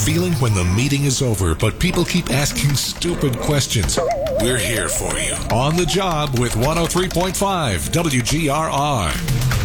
feeling when the meeting is over, but people keep asking stupid questions? We're here for you. On the Job with 103.5 WGRR.